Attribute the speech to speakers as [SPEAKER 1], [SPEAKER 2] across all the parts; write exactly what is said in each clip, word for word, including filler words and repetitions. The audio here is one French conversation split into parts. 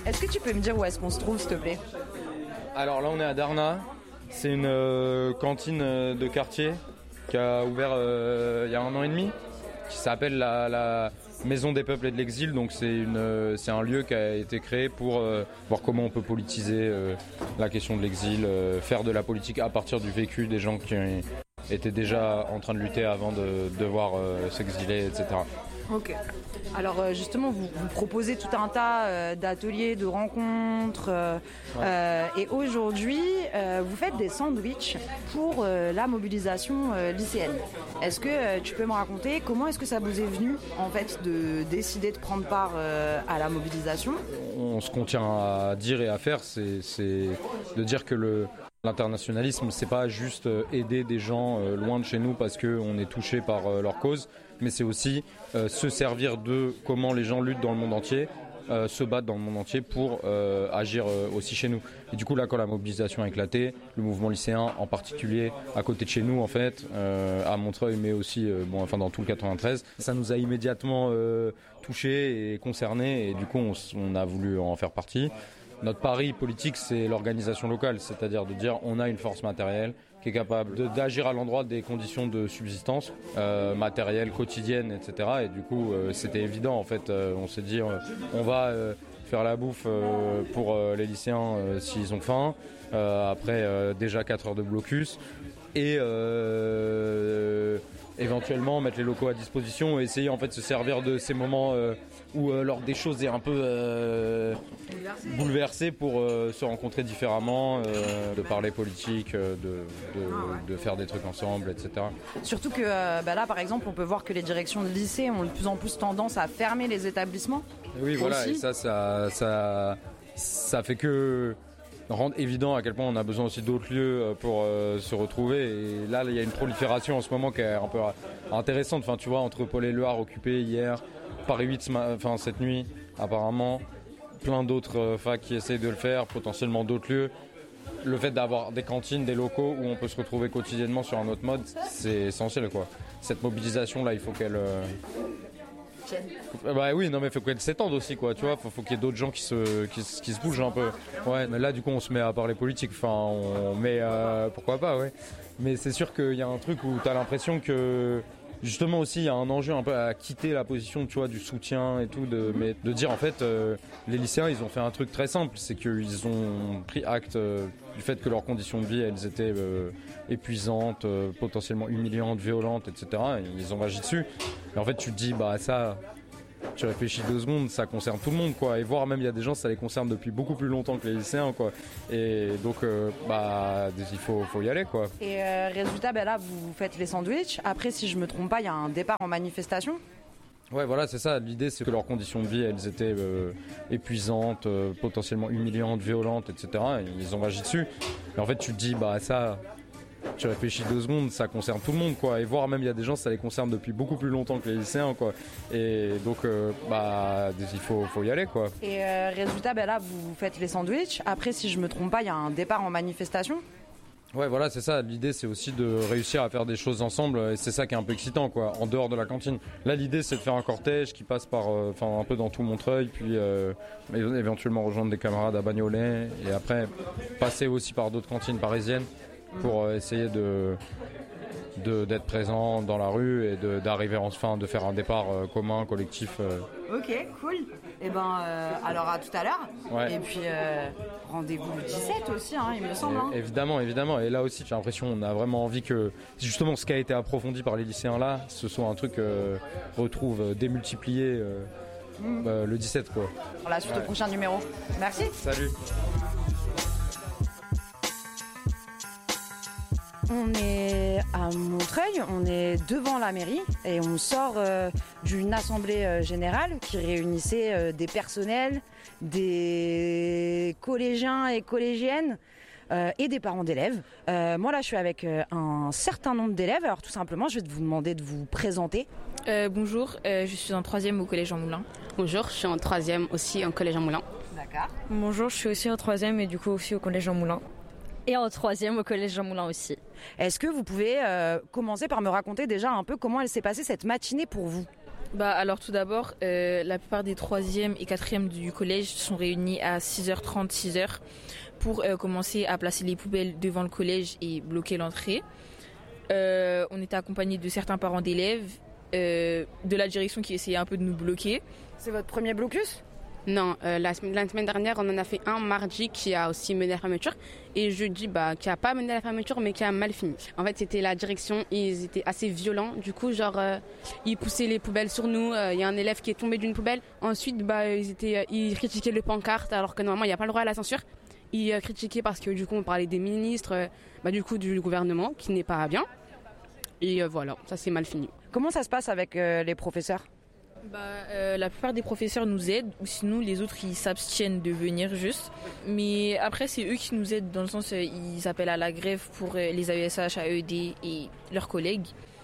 [SPEAKER 1] Est-ce que tu peux me dire où est-ce qu'on se trouve, s'il te plaît ?
[SPEAKER 2] Alors là, on est à Darna. C'est une euh, cantine euh, de quartier qui a ouvert euh, il y a un an et demi, qui s'appelle la, la Maison des Peuples et de l'Exil. Donc c'est, une, euh, c'est un lieu qui a été créé pour euh, voir comment on peut politiser euh, la question de l'exil, euh, faire de la politique à partir du vécu des gens qui étaient déjà en train de lutter avant de devoir euh, s'exiler, et cetera.
[SPEAKER 1] Ok. Alors euh, justement, vous, vous proposez tout un tas euh, d'ateliers, de rencontres. Euh, ouais. euh, et aujourd'hui, euh, vous faites des sandwichs pour euh, la mobilisation euh, lycéenne. Est-ce que euh, tu peux me raconter comment est-ce que ça vous est venu en fait de décider de prendre part euh, à la mobilisation ?
[SPEAKER 2] On, ce qu'on tient à dire et à faire, c'est, c'est de dire que le l'internationalisme, c'est pas juste aider des gens euh, loin de chez nous parce qu'on est touché par euh, leur cause, mais c'est aussi euh, se servir de comment les gens luttent dans le monde entier, euh, se battent dans le monde entier pour euh, agir euh, aussi chez nous. Et du coup là, quand la mobilisation a éclaté, le mouvement lycéen en particulier, à côté de chez nous en fait, euh, à Montreuil, mais aussi euh, bon, enfin dans tout le quatre-vingt-treize, ça nous a immédiatement euh, touchés et concernés, et du coup on, on a voulu en faire partie. Notre pari politique, c'est l'organisation locale, c'est-à-dire de dire on a une force matérielle qui est capable de, d'agir à l'endroit des conditions de subsistance euh, matérielle, quotidienne, et cetera. Et du coup, euh, c'était évident en fait. Euh, on s'est dit, euh, on va euh, faire la bouffe euh, pour euh, les lycéens euh, s'ils ont faim. Euh, après, euh, déjà quatre heures de blocus et euh, éventuellement mettre les locaux à disposition et essayer en fait de se servir de ces moments euh, où euh, lors des choses est un peu euh, bouleversé pour euh, se rencontrer différemment, euh, de parler politique, euh, de, de, de faire des trucs ensemble, et cetera.
[SPEAKER 1] Surtout que euh, bah là, par exemple, on peut voir que les directions de lycée ont de plus en plus tendance à fermer les établissements.
[SPEAKER 2] Oui, voilà,
[SPEAKER 1] aussi.
[SPEAKER 2] Et ça, ça, ça, ça fait que rendre évident à quel point on a besoin aussi d'autres lieux pour euh, se retrouver. Et là, il y a une prolifération en ce moment qui est un peu intéressante. Enfin, tu vois, entre Paul et Loire occupé hier, Paris huit, enfin cette nuit, apparemment, plein d'autres euh, facs qui essayent de le faire, potentiellement d'autres lieux. Le fait d'avoir des cantines, des locaux où on peut se retrouver quotidiennement sur un autre mode, c'est essentiel, quoi. Cette mobilisation-là, il faut qu'elle... Euh... Bah oui, non mais il faut qu'elle s'étende aussi, quoi, tu vois, faut, faut qu'il y ait d'autres gens qui se, qui, qui se bougent un peu. Ouais, mais là du coup on se met à parler politique, enfin on met, euh, pourquoi pas, ouais. Mais c'est sûr qu'il y a un truc où t'as l'impression que justement aussi il y a un enjeu un peu à quitter la position, tu vois, du soutien et tout, de, mais de dire en fait euh, les lycéens ils ont fait un truc très simple, c'est qu'ils ont pris acte euh, du fait que leurs conditions de vie elles étaient euh, épuisantes, euh, potentiellement humiliantes, violentes, et cetera. Et ils ont agi dessus. Et en fait tu te dis bah ça, tu réfléchis deux secondes, ça concerne tout le monde, quoi. Et voire même il y a des gens ça les concerne depuis beaucoup plus longtemps que les lycéens, quoi. Et donc euh, bah il faut, faut y aller, quoi.
[SPEAKER 1] Et euh, résultat, bah là vous faites les sandwichs. Après si je me trompe pas, il y a un départ en manifestation.
[SPEAKER 2] Ouais, voilà, c'est ça. L'idée, c'est que leurs conditions de vie, elles étaient euh, épuisantes, euh, potentiellement humiliantes, violentes, et cetera. Et ils ont agi dessus. Et en fait, tu te dis, bah ça, tu réfléchis deux secondes, ça concerne tout le monde, quoi. Et voire même, il y a des gens, ça les concerne depuis beaucoup plus longtemps que les lycéens, quoi. Et donc, euh, bah, il faut, faut y aller, quoi.
[SPEAKER 1] Et euh, résultat, bah là, vous faites les sandwichs. Après, si je me trompe pas, il y a un départ en manifestation.
[SPEAKER 2] Ouais, voilà, c'est ça. L'idée, c'est aussi de réussir à faire des choses ensemble, et c'est ça qui est un peu excitant, quoi, en dehors de la cantine. Là, l'idée, c'est de faire un cortège qui passe par, enfin, euh, un peu dans tout Montreuil, puis euh, éventuellement rejoindre des camarades à Bagnolet, et après passer aussi par d'autres cantines parisiennes pour euh, essayer de, de d'être présent dans la rue et de, d'arriver enfin de faire un départ euh, commun, collectif. Euh.
[SPEAKER 1] Ok, cool. Et ben, euh, alors à tout à l'heure.
[SPEAKER 2] Ouais.
[SPEAKER 1] Et puis euh, rendez-vous le dix-sept aussi, hein, il me semble. Hein.
[SPEAKER 2] Évidemment, évidemment. Et là aussi, j'ai l'impression on a vraiment envie que justement ce qui a été approfondi par les lycéens là, ce soit un truc euh, retrouve euh, démultiplié euh, mmh. euh, le dix-sept, quoi.
[SPEAKER 1] Pour la suite ouais. Au prochain numéro. Merci.
[SPEAKER 2] Salut.
[SPEAKER 1] On est à Montreuil, on est devant la mairie et on sort euh, d'une assemblée euh, générale qui réunissait euh, des personnels, des collégiens et collégiennes euh, et des parents d'élèves. Euh, moi là je suis avec euh, un certain nombre d'élèves, alors tout simplement je vais vous demander de vous présenter.
[SPEAKER 3] Euh, bonjour, euh, je suis en troisième au collège Jean Moulin.
[SPEAKER 4] Bonjour, je suis en troisième aussi au collège Jean Moulin.
[SPEAKER 1] D'accord.
[SPEAKER 5] Bonjour, je suis aussi en troisième et du coup aussi au collège Jean Moulin.
[SPEAKER 6] Et en troisième au collège Jean Moulin aussi.
[SPEAKER 1] Est-ce que vous pouvez euh, commencer par me raconter déjà un peu comment elle s'est passée cette matinée pour vous ?
[SPEAKER 3] Bah alors tout d'abord, euh, la plupart des troisièmes et quatrièmes du collège sont réunis à six heures trente, six heures pour euh, commencer à placer les poubelles devant le collège et bloquer l'entrée. Euh, on était accompagnés de certains parents d'élèves, euh, de la direction qui essayait un peu de nous bloquer.
[SPEAKER 1] C'est votre premier blocus ?
[SPEAKER 4] Non, euh, la, semaine, la semaine dernière, on en a fait un mardi qui a aussi mené à la fermeture et jeudi, bah, qui a pas mené à la fermeture mais qui a mal fini. En fait, c'était la direction, ils étaient assez violents. Du coup, genre, euh, ils poussaient les poubelles sur nous. Il euh, y a un élève qui est tombé d'une poubelle. Ensuite, bah, ils, étaient, ils critiquaient le pancarte alors que normalement, il n'y a pas le droit à la censure. Ils euh, critiquaient parce que du coup, on parlait des ministres, euh, bah, du coup, du gouvernement qui n'est pas bien. Et euh, voilà, ça s'est mal fini.
[SPEAKER 1] Comment ça se passe avec euh, les professeurs ?
[SPEAKER 3] Bah, euh, la plupart des professeurs nous aident, ou sinon les autres ils s'abstiennent de venir juste. Mais après c'est eux qui nous aident dans le sens euh, ils appellent à la grève pour euh, les A E S H, A E D et leurs collègues.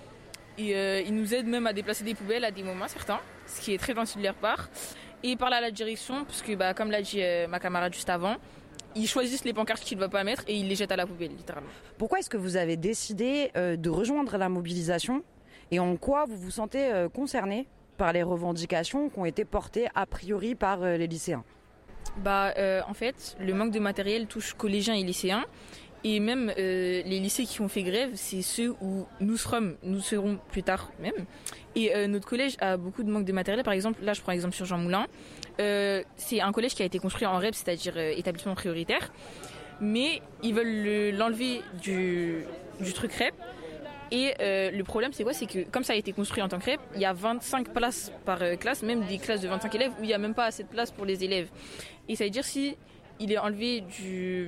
[SPEAKER 3] Et euh, ils nous aident même à déplacer des poubelles à des moments certains, ce qui est très gentil de leur part. Et ils parlent à la direction, parce que bah, comme l'a dit euh, ma camarade juste avant, ils choisissent les pancartes qu'ils ne doivent pas mettre et ils les jettent à la poubelle littéralement.
[SPEAKER 1] Pourquoi est-ce que vous avez décidé euh, de rejoindre la mobilisation et en quoi vous vous sentez euh, concerné par les revendications qui ont été portées a priori par euh, les lycéens?
[SPEAKER 3] Bah, euh, en fait, le manque de matériel touche collégiens et lycéens. Et même euh, les lycées qui ont fait grève, c'est ceux où nous serons, nous serons plus tard même. Et euh, notre collège a beaucoup de manque de matériel. Par exemple, là je prends l'exemple sur Jean Moulin. Euh, c'est un collège qui a été construit en R E P, c'est-à-dire euh, établissement prioritaire. Mais ils veulent le, l'enlever du, du truc R E P. Et euh, le problème, c'est quoi? C'est que comme ça a été construit en tant que R E P, il y a vingt-cinq places par euh, classe, même des classes de vingt-cinq élèves, où il n'y a même pas assez de place pour les élèves. Et ça veut dire si il est enlevé du,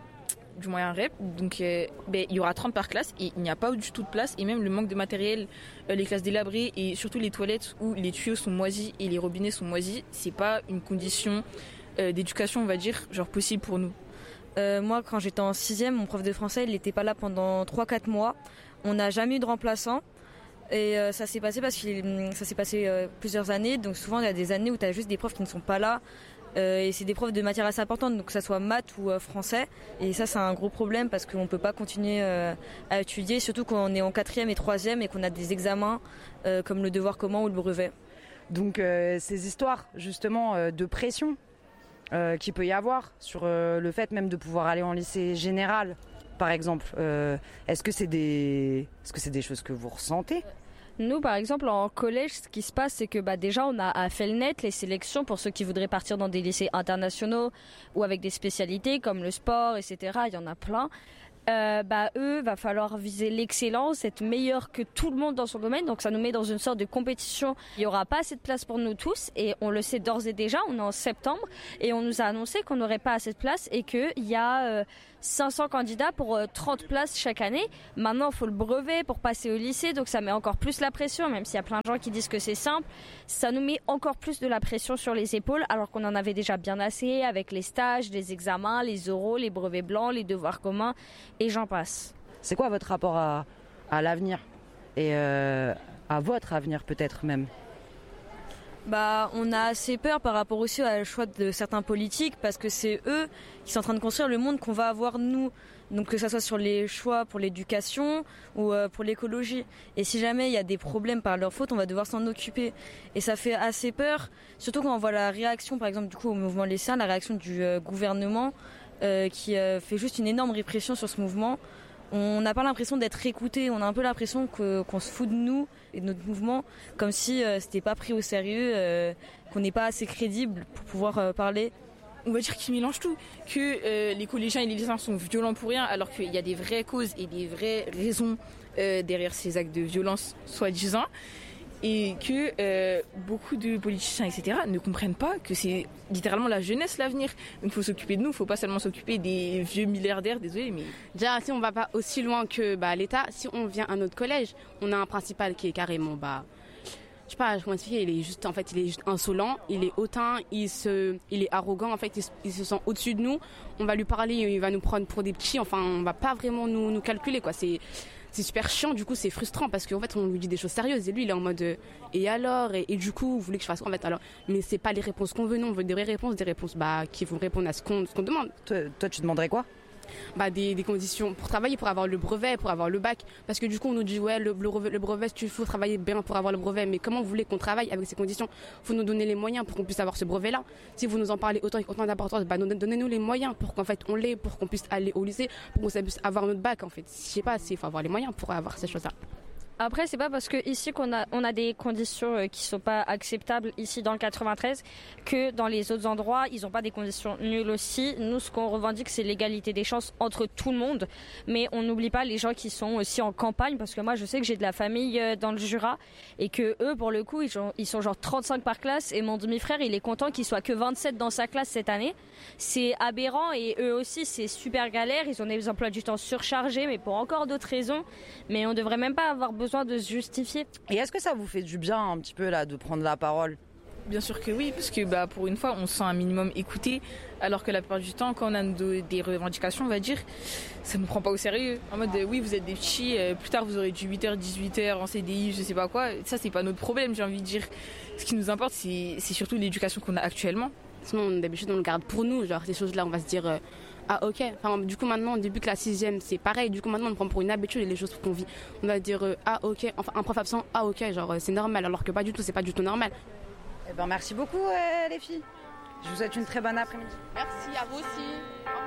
[SPEAKER 3] du moyen R E P, donc euh, ben, il y aura trente par classe et il n'y a pas du tout de place. Et même le manque de matériel, euh, les classes délabrées et surtout les toilettes où les tuyaux sont moisis et les robinets sont moisis, c'est pas une condition euh, d'éducation, on va dire, genre possible pour nous.
[SPEAKER 5] Euh, moi, quand j'étais en sixième, mon prof de français, il n'était pas là pendant trois quatre mois. On n'a jamais eu de remplaçant et euh, ça s'est passé parce que ça s'est passé euh, plusieurs années. Donc souvent, il y a des années où tu as juste des profs qui ne sont pas là euh, et c'est des profs de matières assez importantes, donc que ça soit maths ou euh, français. Et ça, c'est un gros problème parce qu'on ne peut pas continuer euh, à étudier, surtout quand on est en quatrième et troisième et qu'on a des examens euh, comme le devoir commun ou le brevet.
[SPEAKER 1] Donc euh, ces histoires justement euh, de pression euh, qu'il peut y avoir sur euh, le fait même de pouvoir aller en lycée général, par exemple, euh, est-ce que c'est des, est-ce que c'est des choses que vous ressentez?
[SPEAKER 6] Nous, par exemple, en collège, ce qui se passe, c'est que bah, déjà, on a à Felnet les sélections pour ceux qui voudraient partir dans des lycées internationaux ou avec des spécialités comme le sport, et cetera. Il y en a plein. Euh, bah, eux, va falloir viser l'excellence, être meilleur que tout le monde dans son domaine. Donc ça nous met dans une sorte de compétition. Il n'y aura pas assez de place pour nous tous et on le sait d'ores et déjà. On est en septembre et on nous a annoncé qu'on n'aurait pas assez de place et qu'il y a euh, cinq cents candidats pour euh, trente places chaque année. Maintenant, il faut le brevet pour passer au lycée, donc ça met encore plus la pression, même s'il y a plein de gens qui disent que c'est simple. Ça nous met encore plus de la pression sur les épaules alors qu'on en avait déjà bien assez avec les stages, les examens, les oraux, les brevets blancs, les devoirs communs. Et j'en passe.
[SPEAKER 1] C'est quoi votre rapport à, à l'avenir et euh, à votre avenir peut-être même?
[SPEAKER 5] Bah, on a assez peur par rapport aussi au choix de certains politiques parce que c'est eux qui sont en train de construire le monde qu'on va avoir nous. Donc que ça soit sur les choix pour l'éducation ou euh, pour l'écologie. Et si jamais il y a des problèmes par leur faute, on va devoir s'en occuper. Et ça fait assez peur, surtout quand on voit la réaction, par exemple, du coup, au mouvement lycéen, la réaction du euh, gouvernement euh, qui euh, fait juste une énorme répression sur ce mouvement. On n'a pas l'impression d'être écouté, on a un peu l'impression que, qu'on se fout de nous et de notre mouvement, comme si euh, c'était pas pris au sérieux, euh, qu'on n'est pas assez crédible pour pouvoir euh, parler.
[SPEAKER 3] On va dire qu'ils mélangent tout, que euh, les collégiens et les lycéens sont violents pour rien, alors qu'il y a des vraies causes et des vraies raisons euh, derrière ces actes de violence soi-disant, et que euh, beaucoup de politiciens, et cetera, ne comprennent pas que c'est littéralement la jeunesse l'avenir. Donc il faut s'occuper de nous, il ne faut pas seulement s'occuper des vieux milliardaires, désolé, mais...
[SPEAKER 4] Déjà, si on ne va pas aussi loin que bah, l'État, si on vient à notre collège, on a un principal qui est carrément... Bah, je sais pas comment expliquer, il est juste en fait il est juste insolent, il est hautain, il se il est arrogant, en fait il, il se sent au-dessus de nous. On va lui parler, il va nous prendre pour des petits, enfin on va pas vraiment nous nous calculer quoi, c'est c'est super chiant, du coup c'est frustrant parce qu'en fait on lui dit des choses sérieuses et lui il est en mode euh, et alors et, et du coup vous voulez que je fasse quoi en fait alors, mais c'est pas les réponses qu'on veut, non, on veut des vraies réponses, des réponses bah qui vont répondre à ce qu'on ce qu'on demande.
[SPEAKER 1] Toi, toi tu demanderais quoi?
[SPEAKER 4] bah, des, des conditions pour travailler, pour avoir le brevet, pour avoir le bac. Parce que du coup, on nous dit, ouais, le, le, le brevet, il faut travailler bien pour avoir le brevet. Mais comment vous voulez qu'on travaille avec ces conditions? Il faut nous donner les moyens pour qu'on puisse avoir ce brevet-là. Si vous nous en parlez autant et autant d'importance, bah, donnez-nous les moyens pour qu'en fait on l'ait, pour qu'on puisse aller au lycée, pour qu'on puisse avoir notre bac, en fait. Je sais pas, il faut avoir les moyens pour avoir ces choses-là.
[SPEAKER 6] Après, c'est pas parce que ici qu'on a on a des conditions qui sont pas acceptables ici dans le quatre-vingt-treize que dans les autres endroits ils ont pas des conditions nulles aussi. Nous, ce qu'on revendique, c'est l'égalité des chances entre tout le monde, mais on n'oublie pas les gens qui sont aussi en campagne, parce que moi je sais que j'ai de la famille dans le Jura et que eux, pour le coup, ils sont, ils sont genre trente-cinq par classe, et mon demi-frère il est content qu'il soit que vingt-sept dans sa classe cette année. C'est aberrant, et eux aussi c'est super galère. Ils ont des emplois du temps surchargés, mais pour encore d'autres raisons. Mais on devrait même pas avoir besoin besoin de se justifier.
[SPEAKER 1] Et est-ce que ça vous fait du bien un petit peu là de prendre la parole?
[SPEAKER 3] Bien sûr que oui, parce que bah, pour une fois, on se sent un minimum écouté, alors que la plupart du temps, quand on a de, des revendications, on va dire, ça ne nous prend pas au sérieux. En mode, oui, vous êtes des petits, euh, plus tard vous aurez du huit heures, dix-huit heures en C D I, je sais pas quoi. Ça, c'est pas notre problème, j'ai envie de dire. Ce qui nous importe, c'est, c'est surtout l'éducation qu'on a actuellement.
[SPEAKER 4] Sinon, d'habitude, on le garde pour nous, genre ces choses-là, on va se dire... Euh... Ah ok, enfin, du coup maintenant au début que la sixième c'est pareil, du coup maintenant on le prend pour une habitude et les choses qu'on vit. On va dire euh, ah ok, enfin un prof absent, ah ok, genre euh, c'est normal, alors que pas du tout, c'est pas du tout normal.
[SPEAKER 1] Eh ben merci beaucoup euh, les filles. Je vous souhaite une très bonne après-midi.
[SPEAKER 4] Merci à vous aussi.